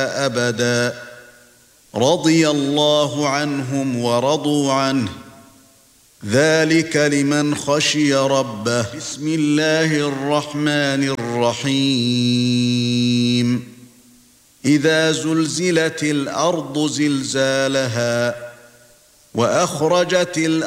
فيها أبدا رضي الله عنهم ورضوا عنه ذلك لمن خشي ربه بسم الله الرحمن الرحيم إذا زلزلت الأرض زلزالها وأخرجت الأرض